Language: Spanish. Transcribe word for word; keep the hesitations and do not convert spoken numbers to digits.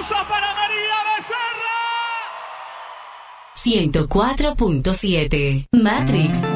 aplauso para María Becerra. ciento cuatro punto siete Matrix.